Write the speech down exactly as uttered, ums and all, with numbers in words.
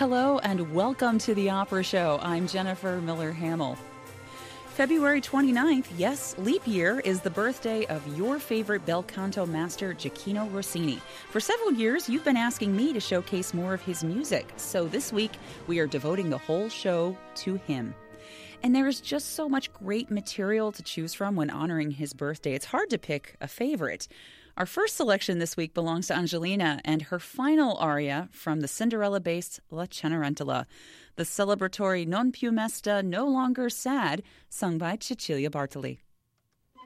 Hello and welcome to the Opera Show. I'm Jennifer Miller Hamill. February twenty-ninth, yes, leap year, is the birthday of your favorite bel canto master, Gioachino Rossini. For several years, you've been asking me to showcase more of his music, so this week we are devoting the whole show to him. And there is just so much great material to choose from when honoring his birthday. It's hard to pick a favorite. Our first selection this week belongs to Angelina and her final aria from the Cinderella-based La Cenerentola, the celebratory Non più mesta, no longer sad, sung by Cecilia Bartoli.